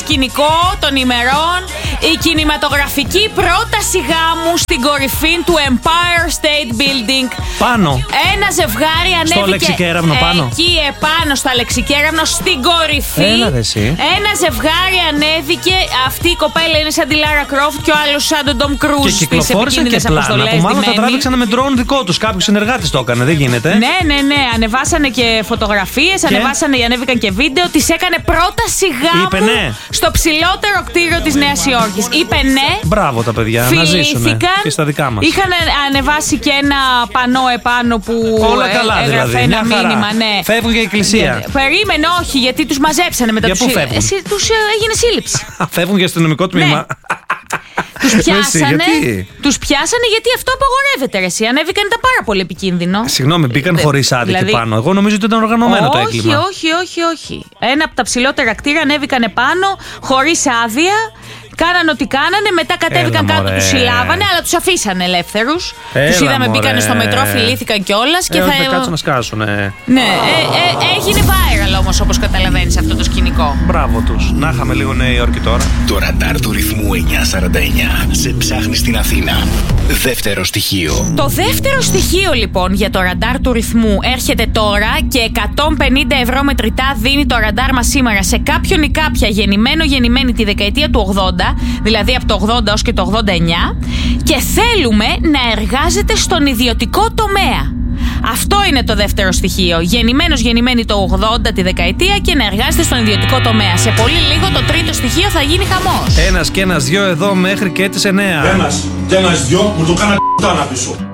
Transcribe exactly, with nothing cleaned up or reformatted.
σκηνικό των ημερών, η κινηματογραφική πρόταση γάμου στην κορυφή του Empire State Building. Πάνω. Ένα ζευγάρι ανέβηκε. Στο Λεξικέραυνο πάνω. Εκεί επάνω στα Λεξικέραυνο στην κορυφή. Έλα, ρε, εσύ. Ένα ζευγάρι ανέβηκε. Αυτή η κοπέλα είναι σαν τη Λάρα Κρόφτ και ο άλλος σαν τον Ντομ Κρούζ. Και κυκλοφόρησαν και πλάνα που μάλλον τα τράβηξαν με ντρόουν δικό τους. Κάποιος συνεργάτης το έκανε, δεν γίνεται. Ναι, ναι, ναι. Ανεβάσανε και φωτογραφίες, ανεβάσανε, ανέβηκαν και βίντεο. Της έκανε πρόταση γάμου. Είπε ναι. Στο ψηλότερο κτίριο της Νέας Υόρκης. Είπε ναι. Μπράβο τα παιδιά, να ζήσουν και στα δικά μας. Είχαν ανεβάσει και ένα πανό επάνω που όλα καλά, έγραφε δηλαδή, ένα μήνυμα. Ναι. Φεύγουν για εκκλησία. Περίμενε, όχι, γιατί τους μαζέψανε μετά. Για τους... πού φεύγουν? Εσύ, τους έγινε σύλληψη. Φεύγουν για αστυνομικό τμήμα. Ναι. Τους πιάσανε, γιατί? τους πιάσανε γιατί αυτό απαγορεύεται, ρε εσύ. Ανέβηκαν, ήταν πάρα πολύ επικίνδυνο. Συγγνώμη, μπήκαν χωρίς άδεια δηλαδή... και πάνω. Εγώ νομίζω ότι ήταν οργανωμένο όχι, το έγκλημα. Όχι, όχι, όχι. Ένα από τα ψηλότερα κτίρια ανέβηκαν πάνω, χωρίς άδεια. Κάναν ό,τι κάνανε, μετά κατέβηκαν Έλα, κάτω, μωρέ. τους συλλάβανε, αλλά τους αφήσανε ελεύθερους. Έλα, Τους είδαμε, μωρέ. μπήκανε στο μετρό, φιλήθηκαν κιόλας. Και ε, θα... θα κάτσουν να σκάσουνε. Ναι, ε, ε, έγινε viral όμως, όπως καταλαβαίνεις, αυτό το σκηνικό. Μπράβο τους. Να είχαμε λίγο Νέα Υόρκη τώρα. Το ραντάρ του ρυθμού εννιακόσια σαράντα εννιά σε ψάχνει στην Αθήνα. Δεύτερο στοιχείο. Το δεύτερο στοιχείο λοιπόν για το ραντάρ του ρυθμού έρχεται τώρα και εκατόν πενήντα ευρώ μετρητά δίνει το ραντάρ μας σήμερα σε κάποιον ή κάποια γεννημένο γεννημένη τη δεκαετία του ογδόντα, δηλαδή από το ογδόντα ως και το ογδόντα εννιά, και θέλουμε να εργάζεται στον ιδιωτικό τομέα. Αυτό είναι το δεύτερο στοιχείο. Γεννημένος γεννημένη το ογδόντα τη δεκαετία και να εργάζεται στον ιδιωτικό τομέα. Σε πολύ λίγο το τρίτο στοιχείο θα γίνει χαμός. Ένας και ένας δυο εδώ μέχρι και τις εννέα. Ένας και ένας δυο μου το κάνα να πίσω.